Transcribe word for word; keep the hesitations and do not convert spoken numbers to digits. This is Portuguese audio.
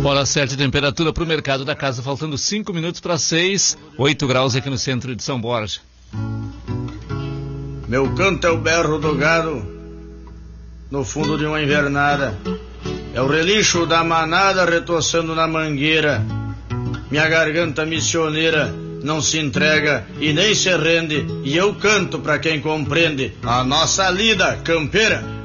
Hora certa, temperatura para o mercado da casa, faltando cinco minutos para seis, oito graus aqui no centro de São Borja. Meu canto é o berro do gado no fundo de uma invernada. É o relincho da manada retoçando na mangueira. Minha garganta missioneira não se entrega e nem se rende, e eu canto pra quem compreende a nossa lida campeira.